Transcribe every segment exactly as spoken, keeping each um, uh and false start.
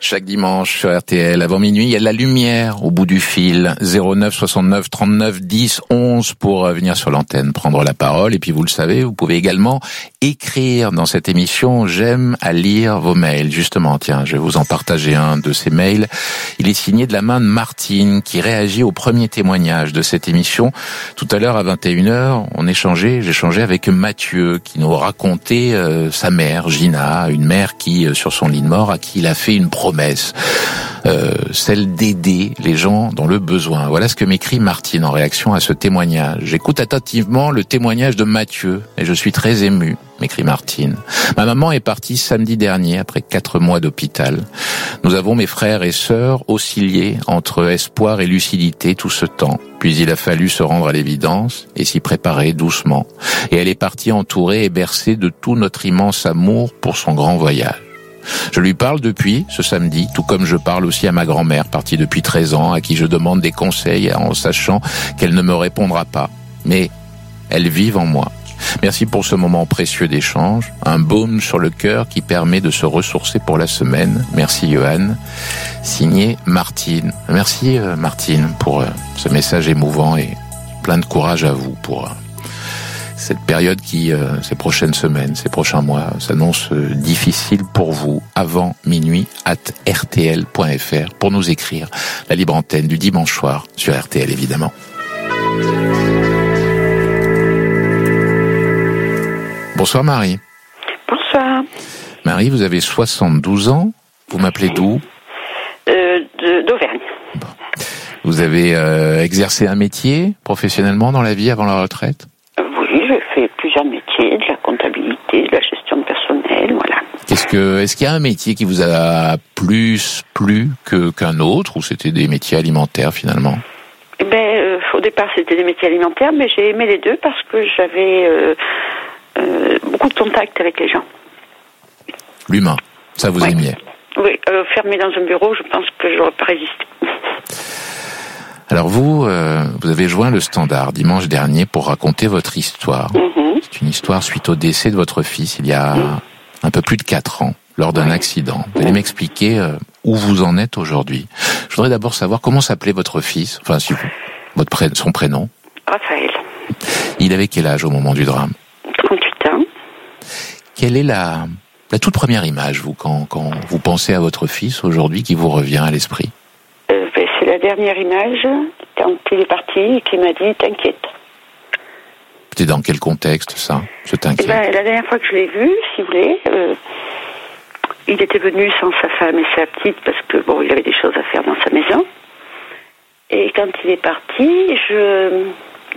Chaque dimanche sur R T L, avant minuit, il y a de la lumière au bout du fil. zéro neuf soixante-neuf trente-neuf dix onze pour venir sur l'antenne, prendre la parole. Et puis vous le savez, vous pouvez également écrire dans cette émission. J'aime à lire vos mails. Justement, tiens, je vais vous en partager un de ces mails. Il est signé de la main de Martine qui réagit au premier témoignage de cette émission. Tout à l'heure à vingt et une heures, on échangeait, j'échangeais avec Mathieu qui nous racontait euh, sa mère, Gina, une mère qui, euh, sur son lit de mort, à qui il a fait une promesse. Euh, celle d'aider les gens dans le besoin. Voilà ce que m'écrit Martine en réaction à ce témoignage. J'écoute attentivement le témoignage de Mathieu et je suis très ému, m'écrit Martine. Ma maman est partie samedi dernier après quatre mois d'hôpital. Nous avons, mes frères et sœurs, oscillé entre espoir et lucidité tout ce temps. Puis il a fallu se rendre à l'évidence et s'y préparer doucement. Et elle est partie entourée et bercée de tout notre immense amour pour son grand voyage. Je lui parle depuis ce samedi, tout comme je parle aussi à ma grand-mère, partie depuis treize ans, à qui je demande des conseils en sachant qu'elle ne me répondra pas. Mais elles vivent en moi. Merci pour ce moment précieux d'échange, un baume sur le cœur qui permet de se ressourcer pour la semaine. Merci Johan. Signé Martine. Merci Martine pour ce message émouvant et plein de courage à vous pour cette période qui, euh, ces prochaines semaines, ces prochains mois, s'annonce euh, difficile pour vous. Avant minuit, at r t l point f r pour nous écrire. La libre antenne du dimanche soir sur R T L, évidemment. Bonsoir Marie. Bonsoir. Marie, vous avez soixante-douze ans. Vous m'appelez d'où ? euh, de, D'Auvergne. Bon. Vous avez euh, exercé un métier professionnellement dans la vie avant la retraite ? Oui, j'ai fait plusieurs métiers, de la comptabilité, de la gestion de personnel, voilà. Qu'est-ce que, est-ce qu'il y a un métier qui vous a plus plu que, qu'un autre, ou c'était des métiers alimentaires finalement ? Eh ben, euh, au départ, c'était des métiers alimentaires, mais j'ai aimé les deux parce que j'avais euh, euh, beaucoup de contact avec les gens. L'humain, ça vous ouais. aimiez ? Oui, euh, fermé dans un bureau, je pense que j'aurais pas résisté. Alors vous, euh, vous avez joint le Standard dimanche dernier pour raconter votre histoire. Mm-hmm. C'est une histoire suite au décès de votre fils il y a mm. un peu plus de quatre ans, lors d'un accident. Vous allez m'expliquer euh, où vous en êtes aujourd'hui. Je voudrais d'abord savoir comment s'appelait votre fils, enfin si vous, votre pré- son prénom. Raphaël. Il avait quel âge au moment du drame ? trente-huit ans. Quelle est la, la toute première image, vous, quand, quand vous pensez à votre fils aujourd'hui, qui vous revient à l'esprit ? Euh, ben, c'est la dernière image, quand il est parti, et qu'il m'a dit « T'inquiète ». C'était dans quel contexte, ça, je t'inquiète ? Eh ben, la dernière fois que je l'ai vu, si vous voulez, euh, il était venu sans sa femme et sa petite, parce que, bon, il avait des choses à faire dans sa maison. Et quand il est parti, je, euh,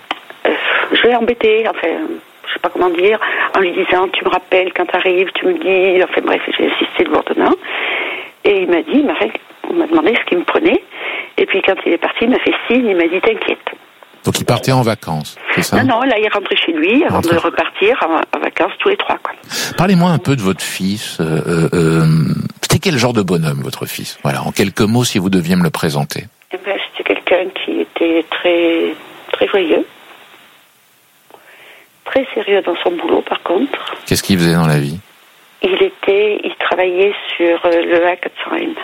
je l'ai embêté, enfin, je sais pas comment dire, en lui disant « Tu me rappelles quand t'arrives, tu me dis... » Enfin bref, j'ai insisté lourdement. Et il m'a dit, il m'a fait... On m'a demandé ce qu'il me prenait. Et puis, quand il est parti, il m'a fait signe, il m'a dit, t'inquiète. Donc, il partait en vacances, c'est ça ? Non, non, là, il est rentré chez lui, avant Rentré. de repartir en, en vacances tous les trois, quoi. Parlez-moi un peu de votre fils. Euh, euh, c'était quel genre de bonhomme, votre fils ? Voilà, en quelques mots, si vous deviez me le présenter. Eh ben, c'était quelqu'un qui était très, très joyeux. Très sérieux dans son boulot, par contre. Qu'est-ce qu'il faisait dans la vie ? Il était, il travaillait sur le A quatre cents M.